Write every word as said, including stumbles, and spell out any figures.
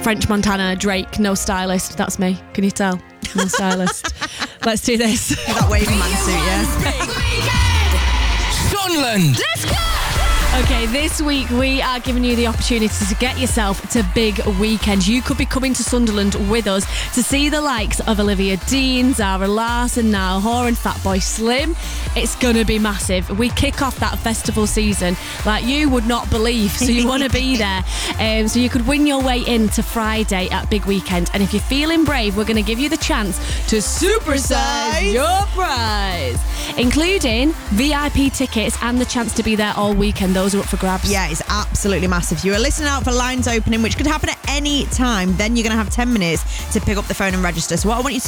French Montana, Drake, no stylist. That's me. Can you tell? No stylist. Let's do this. That wavy man suit, yeah. Sunderland. Let's go! Okay, this week we are giving you the opportunity to get yourself to big weekends. You could be coming to Sunderland with us to see the likes of Olivia Dean, Zara Larsson, Niall Horan, and Fatboy Slim. It's going to be massive. We kick off that festival season like you would not believe, so you want to be there. Um, so you could win your way into Friday at Big Weekend. And if you're feeling brave, we're going to give you the chance to supersize your prize, including V I P tickets and the chance to be there all weekend. Those are up for grabs. Yeah, it's absolutely massive. You are listening out for lines opening, which could happen at any time. Then you're going to have ten minutes to pick up the phone and register. So what I want you to